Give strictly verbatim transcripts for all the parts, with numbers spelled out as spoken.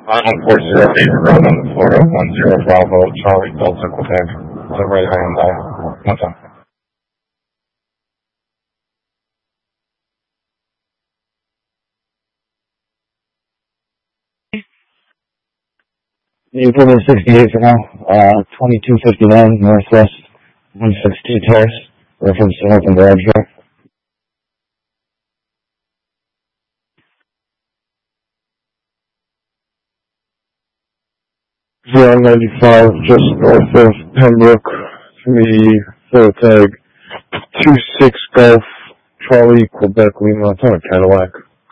one four zero eight, ground on the Florida, one zero Bravo, Charlie, Delta, Quebec, the right hand eye. What's up? April sixty-eight for now, uh, twenty-two fifty-nine, Northwest, one sixty Terrace, reference to Open Garage Door. zero ninety-five, just north of Pembroke, three, full tag, two six Golf, Charlie, Quebec, Lima, it's on a Cadillac.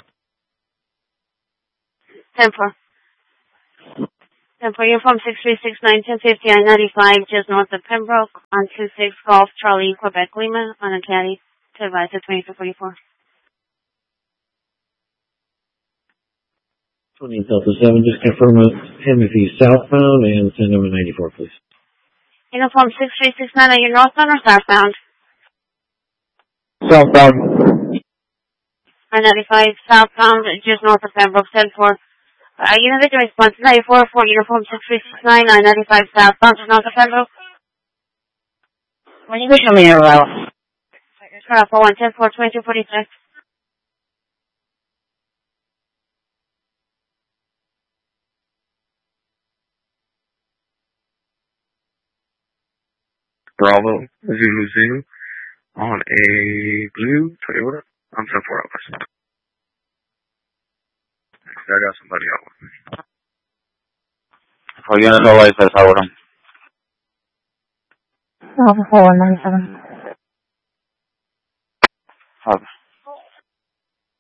ten four. ten four, you're from six three six nine, ten fifty, I ninety-five, just north of Pembroke, on two six Golf, Charlie, Quebec, Lima, on a Caddy, to advise at twenty-two forty-four. twenty Delta seven, just confirm it, him if he's southbound, and send him a ninety-four, please. Uniform six three six nine, are you northbound or southbound? Southbound. I ninety-five, southbound, just north of Pembroke, ten four. Uh, you know the response, ninety-four for uniform six three six nine, I ninety-five, southbound, just north of Pembroke. When you go, show me your route. Turn off for one ten four, twenty-two forty-six. Bravo, Zulu Zulu, on a blue Toyota, I'm ten four Alpha. I got somebody else. For unit no license, ahora. Alpha four one nine seven.